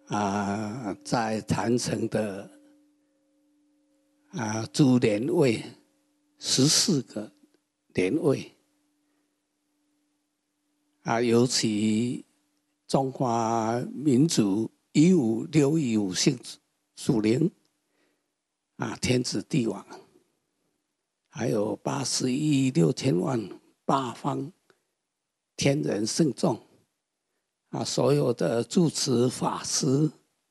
在坛城的诸年位14个年位尤其中华民族15615姓属灵天子帝王，还有81亿6千万八方天人圣众所有的住持法师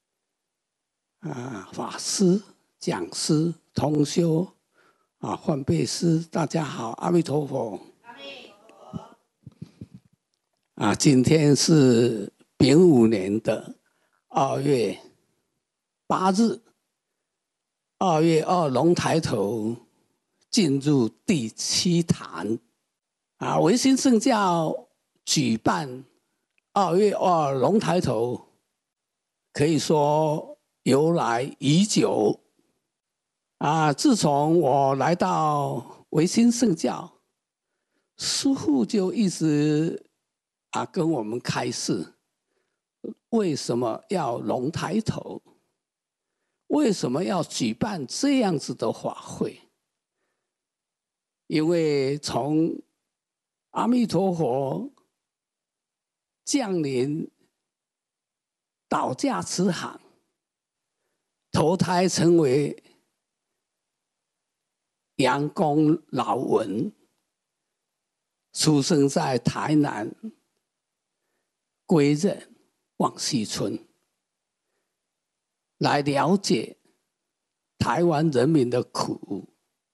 法师讲师同修换辈师，大家好，阿弥陀佛。 阿弥陀佛。今天是丙午年的2月8日，2月2龙抬头进入第7坛维新圣教举办2月2龙抬头，可以说由来已久自从我来到维新圣教，师父就一直跟我们开示，为什么要龙抬头？为什么要举办这样子的法会？因为从阿弥陀佛降临倒驾慈航，投胎成为杨公老文，出生在台南归任望溪村，来了解台湾人民的苦，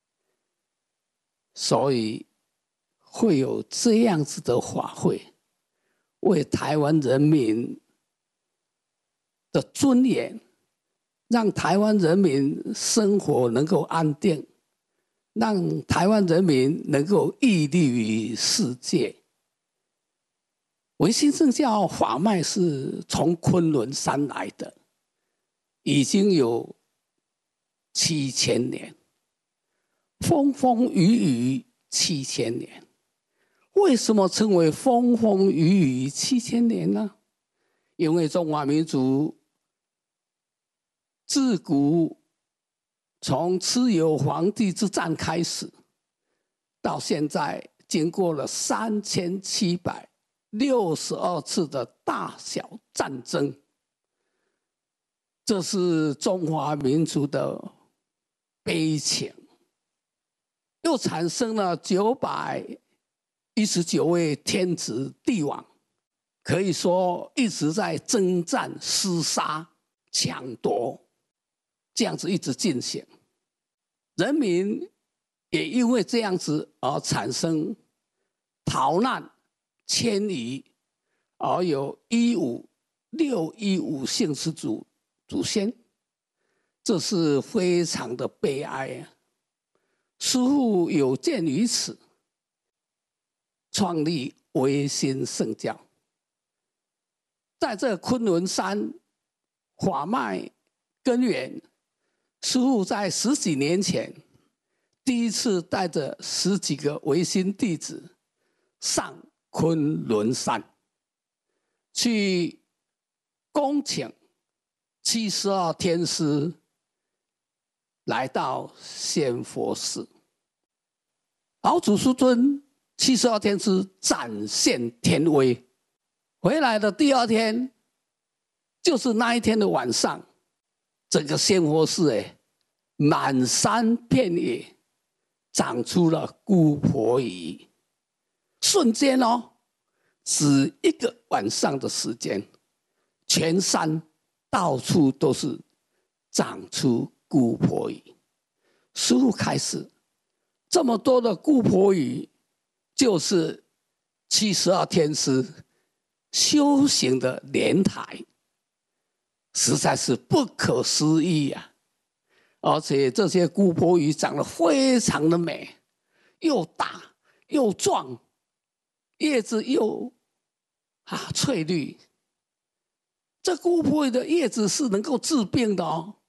所以会有这样子的法会，为台湾人民的尊严，让台湾人民生活能够安定，让台湾人民能够屹立于世界。维新圣教法脉是从昆仑山来的，已经有7000年，风风雨雨7000年。为什么称为风风雨雨7000年呢？因为中华民族自古从蚩尤皇帝之战开始，到现在经过了3762次的大小战争，这是中华民族的悲情。又产生了919位天子帝王，可以说一直在征战、厮杀、抢夺，这样子一直进行。人民也因为这样子而产生逃难、迁移，而有15615姓氏祖先，这是非常的悲哀师父有鉴于此，创立维新圣教。在这昆仑山法脉根源，师父在10几年前第一次带着10几个维新弟子上昆仑山，去恭请72天师来到仙佛寺。老祖师尊72天师展现天威，回来的第2天，就是那一天的晚上，整个仙佛寺满山遍野长出了姑婆芋，瞬间只1个晚上的时间，全山到处都是长出姑婆芋。师父开始，这么多的姑婆芋，就是72天师修行的莲台，实在是不可思议而且这些姑婆芋长得非常的美，又大又壮，叶子又翠绿。这姑婆芋的叶子是能够治病的